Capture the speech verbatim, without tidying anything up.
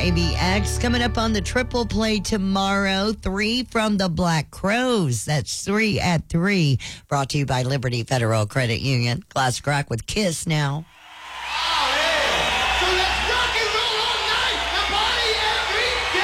A B X coming up on the triple play tomorrow. Three from the Black Crows. That's three at three. Brought to you by Liberty Federal Credit Union. Classic rock with Kiss now.